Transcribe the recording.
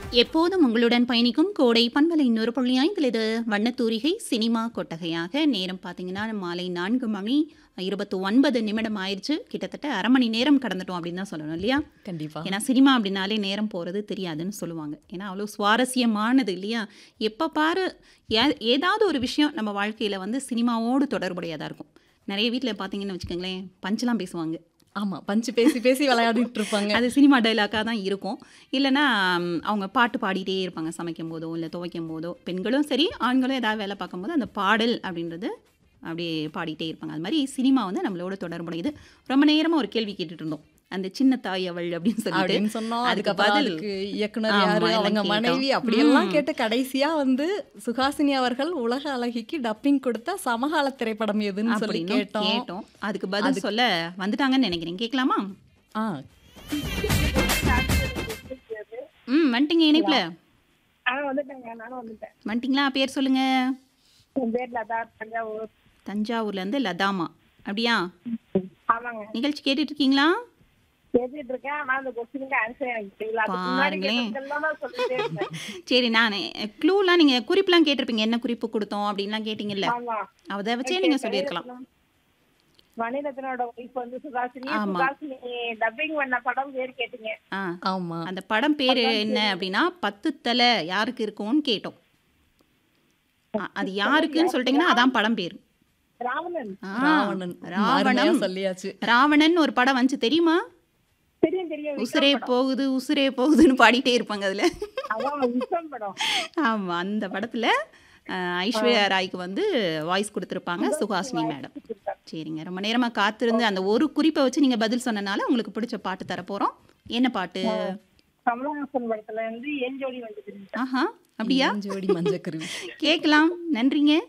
எப்போதும் உங்களுடன் பயணிக்கும் கோடை பண்பலை 100.5 இது வண்ணத்தூரிகை சினிமா கொட்டகையாக நேரம் பார்த்தீங்கன்னா மாலை 4 மணி 29 நிமிடம் ஆயிடுச்சு. கிட்டத்தட்ட அரை மணி நேரம் கடந்துட்டோம் அப்படின்னு தான் சொல்லணும் இல்லையா? கண்டிப்பா. ஏன்னா சினிமா அப்படின்னாலே நேரம் போகிறது தெரியாதுன்னு சொல்லுவாங்க. ஏன்னா அவ்வளோ சுவாரஸ்யமானது இல்லையா? எப்போ பாரு ஏதாவது ஒரு விஷயம் நம்ம வாழ்க்கையில் வந்து சினிமாவோடு தொடர்புடையதாக இருக்கும். நிறைய வீட்டில் பார்த்தீங்கன்னு வச்சுக்கோங்களேன், பஞ்செலாம் பேசுவாங்க. ஆமா. பஞ்சு பேசி பேசி விளையாடிட்டு இருப்பாங்க. அது சினிமா டைலாக்காக தான் இருக்கும். இல்லைன்னா அவங்க பாட்டு பாடிட்டே இருப்பாங்க சமைக்கும் போதோ இல்லை துவைக்கும் போதோ. பெண்களும் சரி ஆண்களும் ஏதாவது வேலை பார்க்கும்போது அந்த பாடல் அப்படின்றது அப்படியே பாடிட்டே இருப்பாங்க. அது மாதிரி சினிமா வந்து நம்மளோட தொடர்புடையது. ரொம்ப நேரமாக ஒரு கேள்வி கேட்டுட்டு இருந்தோம், அந்த சின்ன தாய் அவள் அப்படின்னு அப்படின்னு சொன்னோம். அதுக்கு அதுக்கப்புறம் பதில் அதுக்கு இயக்குனர் ஆமா, யாரு, எல்லாம் அவங்க கேட்டோம். மனைவி அப்படியெல்லாம் கேட்டு கடைசியா வந்து சுஹாசினி அவர்கள் உலக அழகிக்கு டப்பிங் கொடுத்த சமகால திரைப்படம் எதுன்னு சொல்லி அப்படின்னு கேட்டோம். கேட்டோம். அதுக்கு பதில் சொல்ல வந்துட்டாங்கன்னு நினைக்கிறேன். கேட்கலாமா? ஆ வந்துட்டீங்க இணைப்புல வந்துட்டேங்க. நானும் வந்துட்டேன். வந்துட்டீங்களா? பேர் சொல்லுங்க. என் பேர் லதா, தஞ்சாவூர். தஞ்சாவூர்லேருந்து லதாமா. அப்படியா? ஆமாங்க. நிகழ்ச்சி கேட்டுட்டு இருக்கீங்களா? கேட்டுட்டு இருக்கேன். ஆனா அந்த கொஸ்டினுக்கு ஆன்சர் எனக்கு தெரியல. அதுக்கு முன்னாடி பாருங்களேன். கேட்டதெல்லாம் நான் சொல்லிட்டே இருந்தேன். சரி, நான் க்ளூலாம் நீங்கள் குறிப்புலாம் கேட்டிருப்பீங்க, என்ன குறிப்பு கொடுத்தோம் அப்படின்லாம் கேட்டிங்கல்ல, ஆமா. அதை வச்சே நீங்கள் சொல்லியிருக்கலாம். மணிரத்னோட ஒய்ஃப் வந்து சுஹாசினி. ஆமா. சுஹாசினி டப்பிங் பண்ண படம் பேர் கேட்டீங்க. ஆ, ஆமா. அந்த படம் பேர் என்ன அப்படின்னா 10 தலை யாருக்கு இருக்கும்னு கேட்டோம். அது யாருக்குன்னு சொல்லிட்டீங்கன்னா அதான் படம் பேர். ராவணன். ராவணன். அருமையா ராவணன். சொல்லியாச்சு. ராவணன் ஒரு படம் வந்துச்சு தெரியுமா? தெரியும் தெரியும். உசுரே போகுது உசுரே போகுதுன்னு பாடிட்டே இருப்பாங்க அதில். அதான் விக்ரம் படம். ஆமாம், அந்த படத்தில் ஐஸ்வர்யா ராய்க்கு வந்து வாய்ஸ் கொடுத்துருப்பாங்க சுஹாசினி மேடம். சரிங்க, ரொம்ப நேரமாக காத்திருந்து அந்த ஒரு குறிப்பை வச்சு நீங்கள் பதில் சொன்னனால உங்களுக்கு பிடிச்ச பாட்டு தரப்போகிறோம். என்ன பாட்டு? கமலஹாசன் படத்துல இருந்து ஏஞ்சோடி வந்து. ஆஹா, அப்படியா? ஜோடி மஞ்சக்குருவி. கேட்கலாம். நன்றிங்க.